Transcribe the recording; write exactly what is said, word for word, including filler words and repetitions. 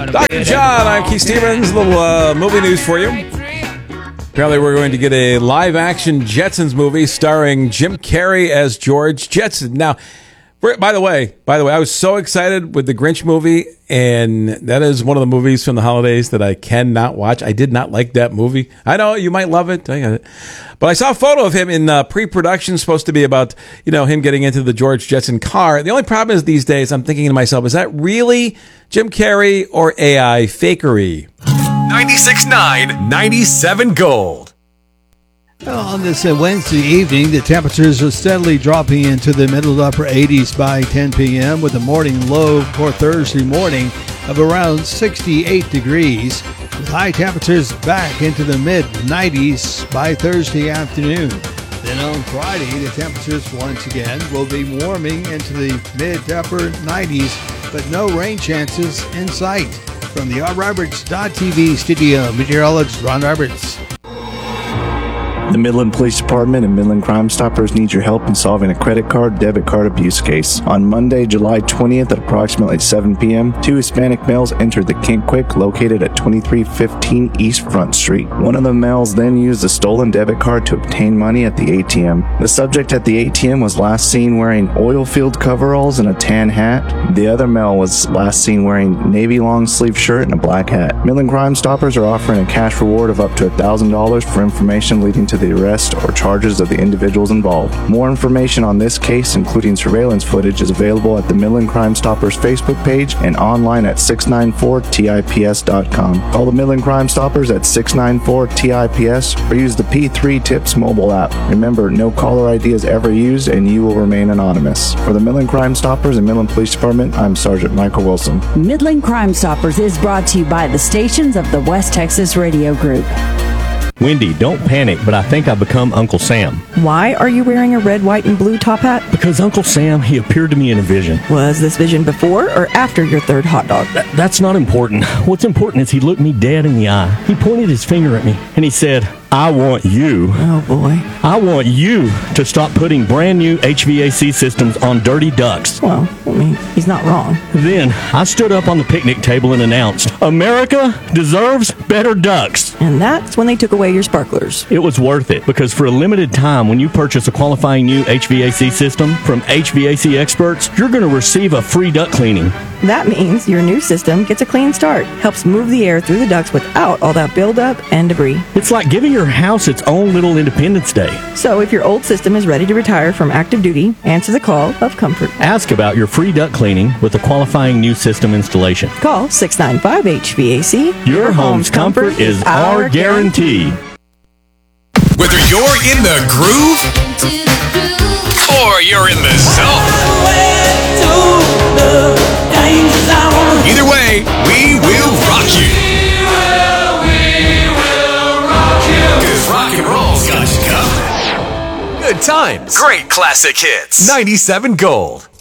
Doctor John, I'm Keith Stevens. A little uh, movie news for you. Apparently, we're going to get a live-action Jetsons movie starring Jim Carrey as George Jetson. Now, by the way, by the way, I was so excited with the Grinch movie, and that is one of the movies from the holidays that I cannot watch. I did not like that movie. I know you might love it, but I saw a photo of him in uh, pre-production, supposed to be about, you know, him getting into the George Jetson car. The only problem is these days, I'm thinking to myself, is that really Jim Carrey or A I fakery? ninety-six point nine, ninety-seven Gold. Well, on this uh, Wednesday evening, the temperatures are steadily dropping into the middle to upper eighties by ten p.m. with a morning low for Thursday morning of around sixty-eight degrees, with high temperatures back into the mid nineties by Thursday afternoon. Then on Friday, the temperatures once again will be warming into the mid to upper nineties, but no rain chances in sight. From the R Roberts dot T V studio, meteorologist Ron Roberts. The Midland Police Department and Midland Crime Stoppers need your help in solving a credit card, debit card abuse case. On Monday, July twentieth at approximately seven p.m., two Hispanic males entered the Kink Quick located at twenty-three fifteen East Front Street. One of the males then used a stolen debit card to obtain money at the A T M. The subject at the A T M was last seen wearing oil-filled coveralls and a tan hat. The other male was last seen wearing navy long-sleeve shirt and a black hat. Midland Crime Stoppers are offering a cash reward of up to one thousand dollars for information leading to the arrest or charges of the individuals involved. More information on this case, including surveillance footage, is available at the Midland Crime Stoppers Facebook page and online at six nine four T I P S dot com. Call the Midland Crime Stoppers at six nine four T I P S or use the P three Tips mobile app. Remember, no caller I D is ever used and you will remain anonymous. For the Midland Crime Stoppers and Midland Police Department, I'm Sergeant Michael Wilson. Midland Crime Stoppers is brought to you by the stations of the West Texas Radio Group. Wendy, don't panic, but I think I've become Uncle Sam. Why are you wearing a red, white, and blue top hat? Because Uncle Sam, he appeared to me in a vision. Was this vision before or after your third hot dog? Th- that's not important. What's important is he looked me dead in the eye. He pointed his finger at me, and he said, I want you. Oh, boy. I want you to stop putting brand new H V A C systems on dirty ducks. Well, I mean, he's not wrong. Then I stood up on the picnic table and announced, America deserves better ducks. And that's when they took away your sparklers. It was worth it, because for a limited time, when you purchase a qualifying new H V A C system from H V A C experts, you're going to receive a free duct cleaning. That means your new system gets a clean start, helps move the air through the ducts without all that buildup and debris. It's like giving your house its own little Independence Day. So if your old system is ready to retire from active duty, answer the call of comfort. Ask about your free duct cleaning with a qualifying new system installation. Call six nine five H V A C. Your home's comfort is our guarantee. Whether you're in the groove or you're in the zone, either way, we will rock you. Cause rock and roll's got you covered. Good times, great classic hits. ninety-seven Gold.